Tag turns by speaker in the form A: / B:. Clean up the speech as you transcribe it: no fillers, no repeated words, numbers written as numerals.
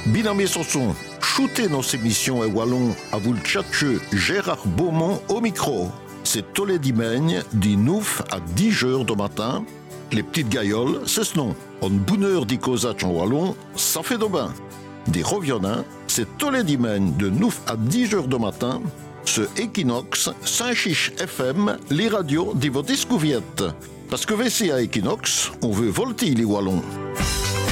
A: Binamé Sanson, shootez nos émissions et wallon à vous le tchatcheux Gérard Beaumont au micro. C'est tous les dimanches, du 9 à 10 heures du matin. Les petites gailloles, c'est ce nom. En bonne heure d'icosach en wallon, ça fait de bain. Des revionnins, c'est tous les dimanches de 9 à 10 heures du matin. Ce Equinox, Saint-Chiche FM, les radios de vos discouviette. Parce que VC à Equinox, on veut volter les wallons.